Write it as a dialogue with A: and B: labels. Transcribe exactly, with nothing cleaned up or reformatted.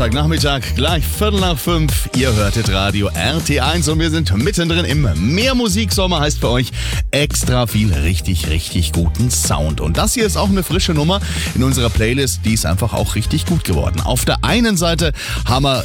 A: Sonntagnachmittag, gleich Viertel nach fünf. Ihr hörtet Radio R T eins und wir sind mittendrin im Mehrmusiksommer. Heißt für euch extra viel richtig, richtig guten Sound. Und das hier ist auch eine frische Nummer in unserer Playlist. Die ist einfach auch richtig gut geworden. Auf der einen Seite haben wir